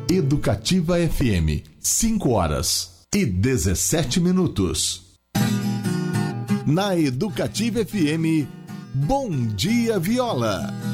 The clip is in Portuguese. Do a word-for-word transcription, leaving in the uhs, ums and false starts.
Educativa F M, cinco horas e dezessete minutos. Na Educativa F M, Bom Dia Viola.